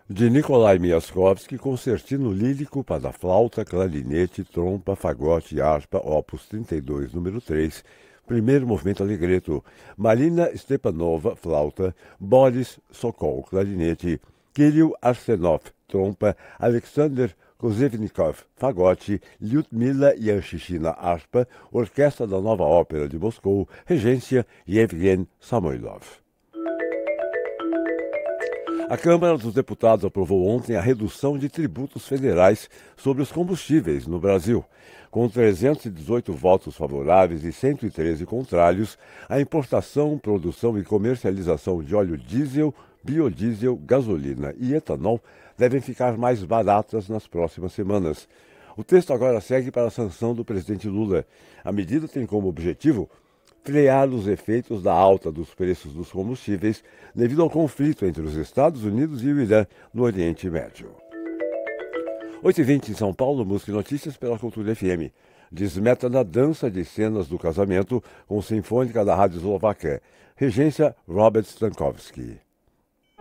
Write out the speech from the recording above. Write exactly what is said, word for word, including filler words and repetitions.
de Nikolai Miaskovsky, concertino lírico para flauta, clarinete, trompa, fagote e harpa, opus trinta e dois, número três, primeiro movimento allegretto. Marina Stepanova, flauta, Boris Sokol, clarinete, Kirill Arsenov, trompa, Alexander Kozevnikov, fagote, Lyudmila Yanshishina, harpa, Orquestra da Nova Ópera de Moscou, regência Yevgen Samoilov. A Câmara dos Deputados aprovou ontem a redução de tributos federais sobre os combustíveis no Brasil. Com trezentos e dezoito votos favoráveis e cento e treze contrários, a importação, produção e comercialização de óleo diesel, biodiesel, gasolina e etanol devem ficar mais baratas nas próximas semanas. O texto agora segue para a sanção do presidente Lula. A medida tem como objetivo frear os efeitos da alta dos preços dos combustíveis devido ao conflito entre os Estados Unidos e o Irã no Oriente Médio. oito e vinte em São Paulo, música e notícias pela Cultura F M. Desmeta na dança de cenas do casamento com Sinfônica da Rádio Eslovaquia. Regência Robert Stankowski.